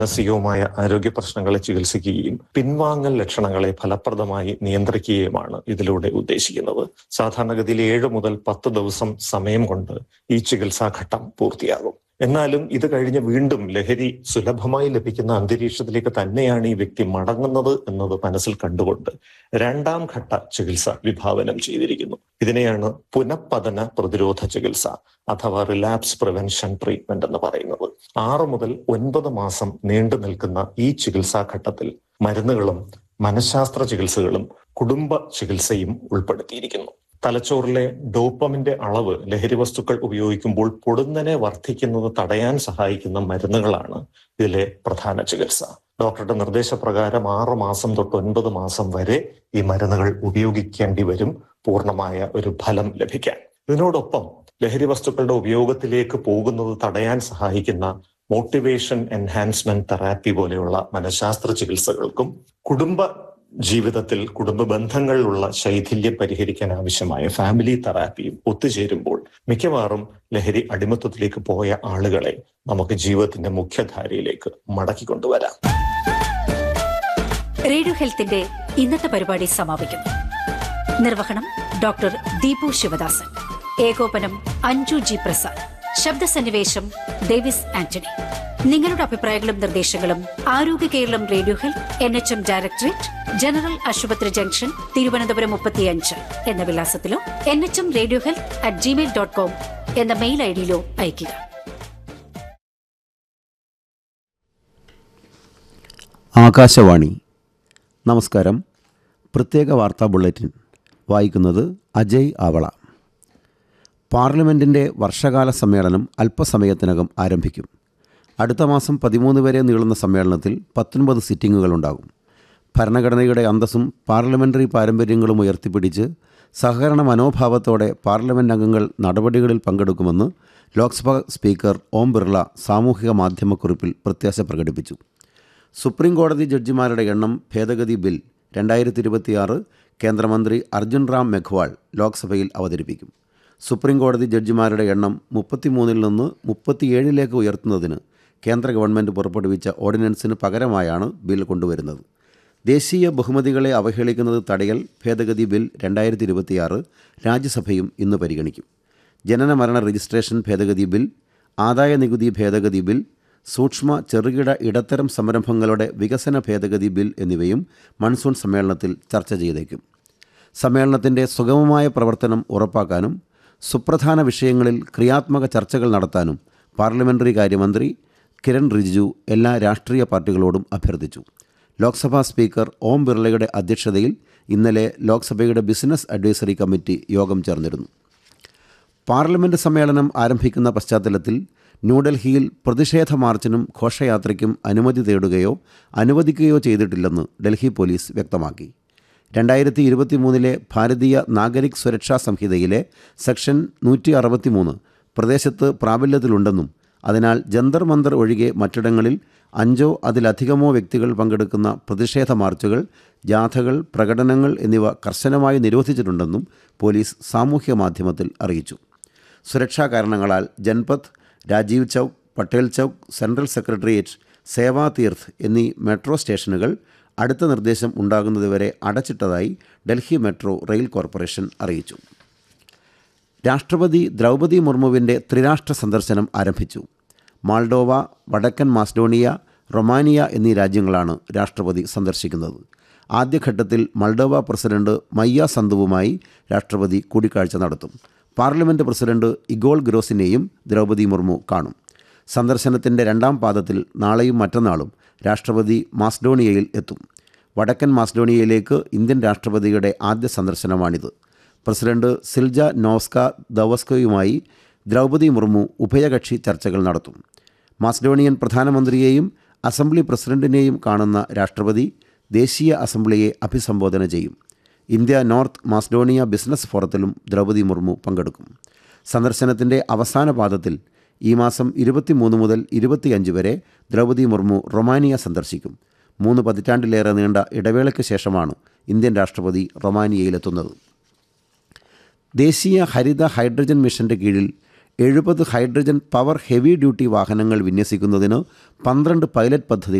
മാനസികവുമായ ആരോഗ്യ പ്രശ്നങ്ങളെ ചികിത്സിക്കുകയും പിൻവാങ്ങൽ ലക്ഷണങ്ങളെ ഫലപ്രദമായി നിയന്ത്രിക്കുകയുമാണ് ഇതിലൂടെ ഉദ്ദേശിക്കുന്നത്. സാധാരണഗതിയിൽ 7 മുതൽ 10 ദിവസം സമയം കൊണ്ട് ഈ ചികിത്സാഘട്ടം പൂർത്തിയാകും. എന്നാലും ഇത് കഴിഞ്ഞ് വീണ്ടും ലഹരി സുലഭമായി ലഭിക്കുന്ന അന്തരീക്ഷത്തിലേക്ക് തന്നെയാണ് ഈ വ്യക്തി മടങ്ങുന്നത് എന്നത് മനസ്സിൽ കണ്ടുകൊണ്ട് 2ാം ഘട്ട ചികിത്സ വിഭാവനം ചെയ്തിരിക്കുന്നു. ഇതിനെയാണ് പുനഃപതന പ്രതിരോധ ചികിത്സ അഥവാ റിലാപ്സ് പ്രിവെൻഷൻ ട്രീറ്റ്മെന്റ് എന്ന് പറയുന്നത്. 6 മുതൽ 9 മാസം നീണ്ടു നിൽക്കുന്ന ഈ ചികിത്സാഘട്ടത്തിൽ മരുന്നുകളും മനഃശാസ്ത്ര ചികിത്സകളും കുടുംബ ചികിത്സയും ഉൾപ്പെടുത്തിയിരിക്കുന്നു. തലച്ചോറിലെ ഡോപ്പമിന്റെ അളവ് ലഹരി വസ്തുക്കൾ ഉപയോഗിക്കുമ്പോൾ പൊടുന്നനെ വർദ്ധിക്കുന്നത് തടയാൻ സഹായിക്കുന്ന മരുന്നുകളാണ് ഇതിലെ പ്രധാന ചികിത്സ. ഡോക്ടറുടെ നിർദ്ദേശപ്രകാരം 6 മാസം തൊട്ട് 9 മാസം വരെ ഈ മരുന്നുകൾ ഉപയോഗിക്കേണ്ടി വരും പൂർണ്ണമായ ഒരു ഫലം ലഭിക്കാൻ. ഇതിനോടൊപ്പം ലഹരി വസ്തുക്കളുടെ ഉപയോഗത്തിലേക്ക് പോകുന്നത് തടയാൻ സഹായിക്കുന്ന മോട്ടിവേഷൻ എൻഹാൻസ്മെന്റ് തെറാപ്പി പോലെയുള്ള മനഃശാസ്ത്ര ചികിത്സകൾക്കും കുടുംബ ജീവിതത്തിൽ കുടുംബ ബന്ധങ്ങളിലുള്ള ശൈഥില്യം പരിഹരിക്കാൻ ആവശ്യമായ ഫാമിലി തെറാപ്പിയും ഒത്തുചേരുമ്പോൾ മിക്കവാറും ലഹരി അടിമത്തത്തിലേക്ക് പോയ ആളുകളെ നമുക്ക് ജീവിതത്തിന്റെ മുഖ്യധാരയിലേക്ക് മടക്കിക്കൊണ്ടുവരാം. റേഡിയോ ഹെൽത്തിന്റെ ഇന്നത്തെ പരിപാടി സമാപിക്കുന്നു. നിർവഹണം ഡോക്ടർ ദീപു ശിവദാസൻ, ഏകോപനം അഞ്ജു ജി പ്രസാദ്, ശബ്ദസന്നിവേശം ഡേവിസ് ആന്റണി. നിങ്ങളുടെ അഭിപ്രായങ്ങളും നിർദ്ദേശങ്ങളും ആരോഗ്യ Keralam radio health NHM directorate, general ആശുപത്രി ജംഗ്ഷൻ, തിരുവനന്തപുരം 35 എന്ന വിലാസത്തിലോ nhmradiohealth@gmail.com എന്ന മെയിൽ ഐഡിയിലോ അയയ്ക്കുക. ആകാശവാണി. നമസ്കാരം. പ്രത്യേക വാർത്താ ബുള്ളറ്റിൻ വായിക്കുന്നത് അജയ് ആവള. പാർലമെൻറ്റിൻ്റെ വർഷകാല സമ്മേളനം അല്പസമയത്തിനകം ആരംഭിക്കും. അടുത്ത മാസം 13 വരെ നീളുന്ന സമ്മേളനത്തിൽ 19 സിറ്റിങ്ങുകളുണ്ടാകും. ഭരണഘടനയുടെ അന്തസ്സും പാർലമെൻ്ററി പാരമ്പര്യങ്ങളും ഉയർത്തിപ്പിടിച്ച് സഹകരണ മനോഭാവത്തോടെ പാർലമെൻറ്റ് അംഗങ്ങൾ നടപടികളിൽ പങ്കെടുക്കുമെന്ന് ലോക്സഭാ സ്പീക്കർ ഓം ബിർള സാമൂഹിക മാധ്യമക്കുറിപ്പിൽ പ്രത്യാശ പ്രകടിപ്പിച്ചു. സുപ്രീം കോടതി ജഡ്ജിമാരുടെ എണ്ണം ഭേദഗതി ബിൽ 2026 കേന്ദ്രമന്ത്രി അർജുൻ റാം മെഘ്വാൾ ലോക്സഭയിൽ അവതരിപ്പിക്കും. സുപ്രീം കോടതി ജഡ്ജിമാരുടെ എണ്ണം 33-ൽ നിന്ന് 37-ലേക്ക് ഉയർത്തുന്നതിന് കേന്ദ്ര ഗവൺമെൻറ് പുറപ്പെടുവിച്ച ഓർഡിനൻസിന് പകരമായാണ് ബിൽ കൊണ്ടുവരുന്നത്. ദേശീയ ബഹുമതികളെ അവഹേളിക്കുന്നത് തടയൽ ഭേദഗതി ബിൽ 2026 രാജ്യസഭയും ഇന്ന് പരിഗണിക്കും. ജനന മരണ രജിസ്ട്രേഷൻ ഭേദഗതി ബിൽ, ആദായ നികുതി ഭേദഗതി ബിൽ, സൂക്ഷ്മ ചെറുകിട ഇടത്തരം സംരംഭങ്ങളുടെ വികസന ഭേദഗതി ബിൽ എന്നിവയും മൺസൂൺ സമ്മേളനത്തിൽ ചർച്ച ചെയ്തേക്കും. സമ്മേളനത്തിൻ്റെ സുഗമമായ പ്രവർത്തനം ഉറപ്പാക്കാനും സുപ്രധാന വിഷയങ്ങളിൽ ക്രിയാത്മക ചർച്ചകൾ നടത്താനും പാർലമെൻ്ററി കാര്യമന്ത്രി കിരൺ റിജിജു എല്ലാ രാഷ്ട്രീയ പാർട്ടികളോടും അഭ്യർത്ഥിച്ചു. ലോക്സഭാ സ്പീക്കർ ഓം ബിർളയുടെ അധ്യക്ഷതയിൽ ഇന്നലെ ലോക്സഭയുടെ ബിസിനസ് അഡ്വൈസറി കമ്മിറ്റി യോഗം ചേർന്നിരുന്നു. പാർലമെൻറ്റ് സമ്മേളനം ആരംഭിക്കുന്ന പശ്ചാത്തലത്തിൽ ന്യൂഡൽഹിയിൽ പ്രതിഷേധ മാർച്ചിനും ഘോഷയാത്രയ്ക്കും അനുമതി തേടുകയോ അനുവദിക്കുകയോ ചെയ്തിട്ടില്ലെന്ന് ഡൽഹി പോലീസ് വ്യക്തമാക്കി. 2023 ഭാരതീയ നാഗരിക് സുരക്ഷാ സംഹിതയിലെ സെക്ഷൻ 163 പ്രദേശത്ത് പ്രാബല്യത്തിലുണ്ടെന്നും അതിനാൽ ജന്തർ മന്ദർ ഒഴികെ മറ്റിടങ്ങളിൽ 5 അതിലധികമോ വ്യക്തികൾ പങ്കെടുക്കുന്ന പ്രതിഷേധ മാർച്ചുകൾ, ജാഥകൾ, പ്രകടനങ്ങൾ എന്നിവ കർശനമായി നിരോധിച്ചിട്ടുണ്ടെന്നും പോലീസ് സാമൂഹ്യ മാധ്യമത്തിൽ അറിയിച്ചു. സുരക്ഷാ കാരണങ്ങളാൽ ജൻപഥ്, രാജീവ് ചൗക്ക്, പട്ടേൽ ചൗക്ക്, സെൻട്രൽ സെക്രട്ടേറിയറ്റ്, സേവാ തീർത്ത് എന്നീ മെട്രോ സ്റ്റേഷനുകൾ അടുത്ത നിർദ്ദേശം ഉണ്ടാകുന്നതുവരെ അടച്ചിട്ടതായി ഡൽഹി മെട്രോ റെയിൽ കോർപ്പറേഷൻ അറിയിച്ചു. രാഷ്ട്രപതി ദ്രൗപദി മുർമുവിൻ്റെ ത്രിരാഷ്ട്ര സന്ദർശനം ആരംഭിച്ചു. മാൾഡോവ, വടക്കൻ മാസ്ഡോണിയ, റൊമാനിയ എന്നീ രാജ്യങ്ങളാണ് രാഷ്ട്രപതി സന്ദർശിക്കുന്നത്. ആദ്യഘട്ടത്തിൽ മൾഡോവ പ്രസിഡന്റ് മയ്യ സന്തുവുമായി രാഷ്ട്രപതി കൂടിക്കാഴ്ച നടത്തും. പാർലമെൻറ്റ് പ്രസിഡന്റ് ഇഗോൾ ഗ്രോസിനെയും ദ്രൗപദി മുർമു കാണും. സന്ദർശനത്തിൻ്റെ 2ാം പാദത്തിൽ നാളെയും മറ്റന്നാളും രാഷ്ട്രപതി മാസ്ഡോണിയയിൽ എത്തും. വടക്കൻ മാസ്ഡോണിയയിലേക്ക് ഇന്ത്യൻ രാഷ്ട്രപതിയുടെ ആദ്യ സന്ദർശനമാണിത്. പ്രസിഡന്റ് സിൽജ നോസ്ക ദവസ്കയുമായി ദ്രൗപദി മുർമു ഉഭയകക്ഷി ചർച്ചകൾ നടത്തും. മാസ്ഡോണിയൻ പ്രധാനമന്ത്രിയെയും അസംബ്ലി പ്രസിഡന്റിനെയും കാണുന്ന രാഷ്ട്രപതി ദേശീയ അസംബ്ലിയെ അഭിസംബോധന ചെയ്യും. India north Macedonia business ഫോറത്തിലും Draupadi Murmu പങ്കെടുക്കും. സന്ദർശനത്തിൻ്റെ അവസാന പാദത്തിൽ ഈ മാസം 23 മുതൽ 25 വരെ ദ്രൗപദി മുർമു റൊമാനിയ സന്ദർശിക്കും. 3 പതിറ്റാണ്ടിലേറെ നീണ്ട ഇടവേളയ്ക്ക് ശേഷമാണ് ഇന്ത്യൻ രാഷ്ട്രപതി റൊമാനിയയിലെത്തുന്നത്. ദേശീയ ഹരിത ഹൈഡ്രജൻ മിഷൻ്റെ കീഴിൽ 70 ഹൈഡ്രജൻ പവർ ഹെവി ഡ്യൂട്ടി വാഹനങ്ങൾ വിന്യസിക്കുന്നതിന് 12 പൈലറ്റ് പദ്ധതികൾ